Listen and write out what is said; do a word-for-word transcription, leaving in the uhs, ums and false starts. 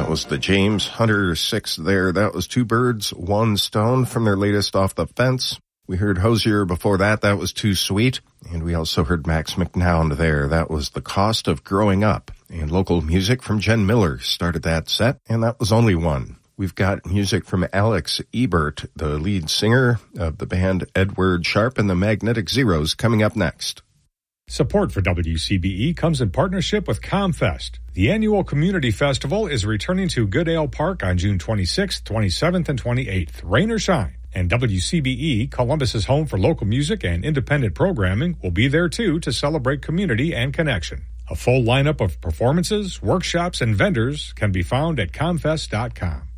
That was the James Hunter Six there. That was Two Birds, One Stone from their latest Off the Fence. We heard Hosier before that. That was Too Sweet. And we also heard Max McNown there. That was The Cost of Growing Up. And local music from Jen Miller started that set, and that was Only One. We've got music from Alex Ebert, the lead singer of the band Edward Sharpe and the Magnetic Zeros, coming up next. Support for W C B E comes in partnership with ComFest. The annual community festival is returning to Goodale Park on June twenty-sixth, twenty-seventh, and twenty-eighth, rain or shine. And W C B E, Columbus's home for local music and independent programming, will be there too to celebrate community and connection. A full lineup of performances, workshops, and vendors can be found at comfest dot com.